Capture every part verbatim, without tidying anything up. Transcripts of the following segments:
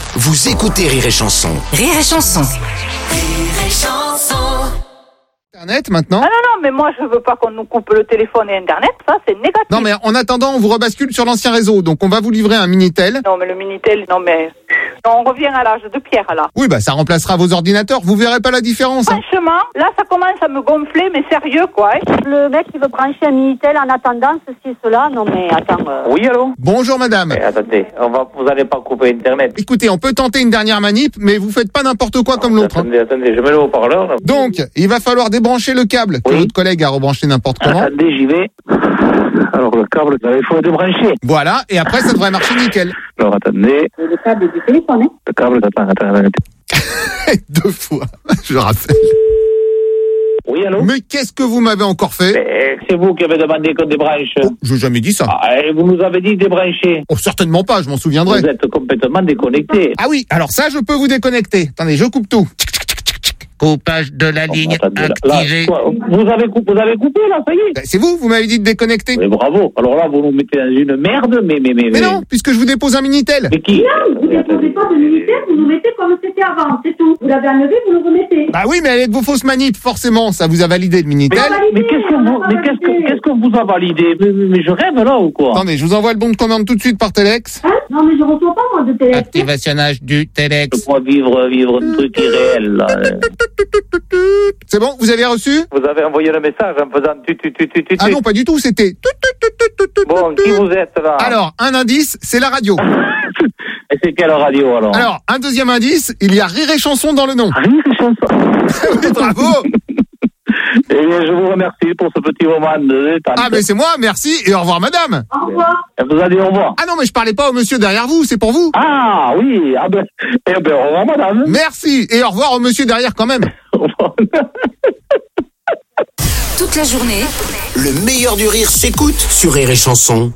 Vous écoutez Rire et Chanson. Rire et Chanson. Rire et Chanson. Internet maintenant. Ah non, non, mais moi je veux pas qu'on nous coupe le téléphone et Internet, ça c'est négatif. Non mais en attendant, on vous rebascule sur l'ancien réseau, donc on va vous livrer un Minitel. Non mais le Minitel, non mais... Non, on revient à l'âge de pierre là. Oui, bah ça remplacera vos ordinateurs, vous verrez pas la différence. Hein. Franchement, là ça commence à me gonfler, mais sérieux quoi. Hein. Le mec qui veut brancher un Minitel en attendant ceci, cela, non mais attends... Euh... Oui, allô? Bonjour madame. Eh, attendez, on va, vous allez pas couper Internet. Écoutez, on peut tenter une dernière manip, mais vous faites pas n'importe quoi comme l'autre. Hein. Attendez, attendez, je mets le haut-parleur. Là. Donc, il va falloir débrancher le câble que Oui. votre collègue a rebranché n'importe comment. Attendez, j'y vais. Alors, le câble, il faut le débrancher. Voilà, et après ça devrait marcher nickel. Alors, attendez. Le câble du téléphone, hein. Le câble, attends, attends, attends. Deux fois, je rappelle. Oui, allô? Mais qu'est-ce que vous m'avez encore fait? Eh, c'est vous qui avez demandé qu'on débranche. Oh, je n'ai jamais dit ça. Ah, et vous nous avez dit débrancher. Oh, certainement pas, je m'en souviendrai. Vous êtes complètement déconnecté. Ah oui, alors ça, je peux vous déconnecter. Attendez, je coupe tout. Coupage de la ligne Attendez, là, là, activée. quoi, vous, avez coupé, vous avez coupé, là, ça y est. Ben, c'est vous, vous m'avez dit de déconnecter. Mais bravo. Alors là, vous nous mettez dans une merde, mais... Mais, mais, Mais non, puisque je vous dépose un Minitel. Mais qui? Non, vous ne déposez pas de Minitel, vous nous mettez comme c'était avant, c'est tout. Vous l'avez enlevé, vous le remettez. Bah oui, mais avec vos fausses manips, forcément, ça vous a validé le Minitel. Mais qu'est-ce qu'on vous, mais qu'est-ce que, qu'est-ce qu'on vous a validé? mais, mais, mais je rêve, là, ou quoi? Attendez, je vous envoie le bon de commande tout de suite par Telex. Hein? Non mais je reçois pas moi de téléphone. Activationnage du Je Telex. crois vivre, vivre un truc irréel, là. C'est bon, vous avez reçu? Vous avez envoyé le message en faisant tu, tu, tu, tu, tu, Ah non, pas du tout, c'était... Bon, qui vous êtes, là? Alors, un indice, c'est la radio. Et c'est quelle radio, alors? Alors, un deuxième indice, il y a Rire et Chanson dans le nom. Rire et Chanson. Oui, bravo. Eh bien, je vous remercie pour ce petit moment de détente. Ah, mais c'est moi, merci, et au revoir madame. Au revoir. Elle vous a dit au revoir. Ah non, mais je parlais pas au monsieur derrière vous, c'est pour vous. Ah, oui, ah ben, eh ben, au revoir, madame. Merci, et au revoir au monsieur derrière quand même. Au revoir. Toute la journée, Le meilleur du rire s'écoute sur Rire et Chanson.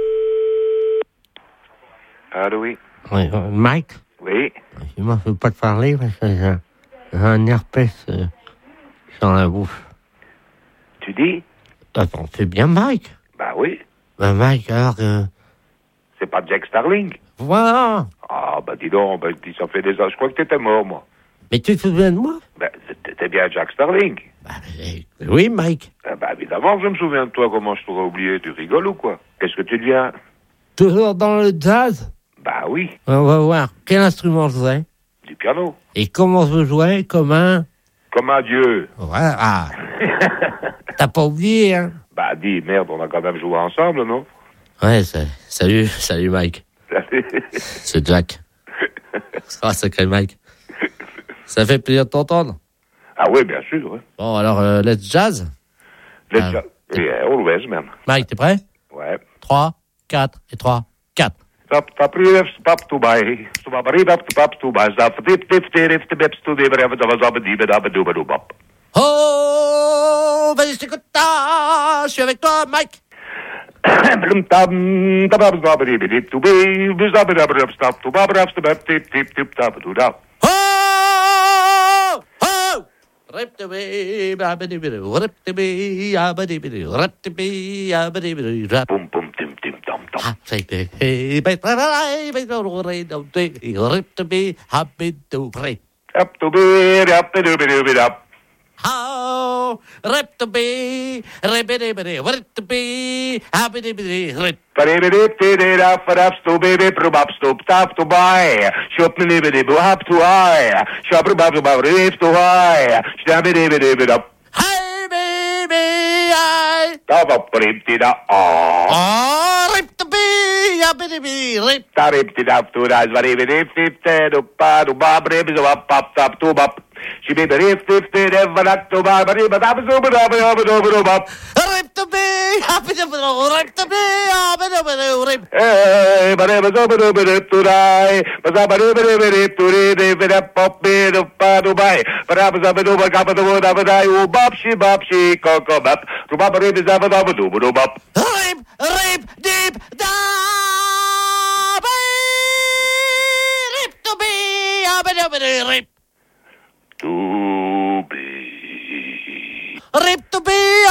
Allô, oui. Oui, euh, Mike, Oui. je ne veux pas te parler parce que j'ai un- j'ai un herpès euh, sur la bouche. Tu dis? Attends, c'est bien Mike? Bah oui. Ben Mike, alors que... C'est pas Jack Starling. Voilà. Ah, bah dis donc, bah, dis, ça fait des ans. Je crois que t'étais mort, moi. Mais tu te souviens de moi? Bah, t'étais bien Jack Starling. Bah, eh, oui, Mike. Ah, bah évidemment que je me souviens de toi. Comment je t'aurais oublié? Tu rigoles ou quoi? Qu'est-ce que tu deviens? Toujours dans le jazz? Bah oui, On va voir quel instrument je jouais. du piano. Et comment je jouais, comme un... Comme un dieu. Voilà. Ah. T'as pas oublié, hein? Bah dis, merde, on a quand même joué ensemble, non? Ouais, c'est... salut, salut Mike. C'est Jack. Ah, sacré Mike. Ça fait plaisir de t'entendre. Ah oui, bien sûr, ouais. Bon, alors, euh, let's jazz. Let's Ah. go. Yeah, always, man. Mike, t'es prêt? Ouais. trois, quatre et trois, quatre. Tap tap rif pap to buy. So bap rip to pap to buy. Zap dip dip dip dip dip to dip dip dip dip dip dip dip dip bap. Oh, vas-y, je t'écoute. Ah, je suis avec toi, Mike. Blum tam tabab zap dip dip to be. Zap dip dip stop to bap rap stop tip tip tip tap to dap. Oh, oh. Rip to be, abadibidi, rip to be, abadibidi, rip to be, abadibidi, rap. Pum pum tim tim tam tam. Ah, say the hey, but I, but I don't think rip to be, happy to pray. Up to be up to be be up. How rip to be, ribidibidi, rip to be, abadibidi, rip. Paribidi dip up for up to baby probab stop tap to buy. Shop me libidi bu up to high. Shop probab to buy rip to high. Stabidi bidi bidi up. Hey, baby, I. Tap up rip tida ah. Oh, rip to be, abadibidi, rip. Tarip tida to das varibidi fifty do pa do bab rip so up up tap to bab. She be rip fifty ever up to bab rip up so bab bab bab bab. Rip to be, abadibidi, rip to be, abadibidi, rip. Hey, but it was over to to die. But I but it it to read it up up bit of pa to buy. But I was up over cap of the wood of die. Oh, bop she bop she coco bop. To bop rip is up over to do bop. Rip, rip, deep, da, rip to be, abadibidi, rip. To be. Rip to be.